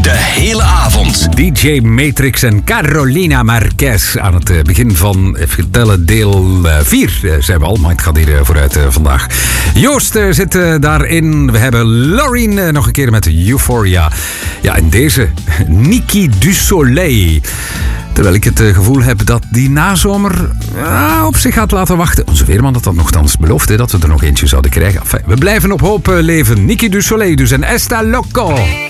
De hele avond. DJ Matrix en Carolina Marquez aan het begin van, even tellen, deel 4 zijn we al. Maar het gaat hier vooruit vandaag. Joost zit daarin. We hebben Loreen nog een keer met Euphoria. Ja, en deze, Niki du Soleil. Terwijl ik het gevoel heb dat die nazomer op zich gaat laten wachten. Onze weerman had dat nogthans beloofd, dat we er nog eentje zouden krijgen. Enfin, we blijven op hoop leven. Niki du Soleil dus en Esta Loco.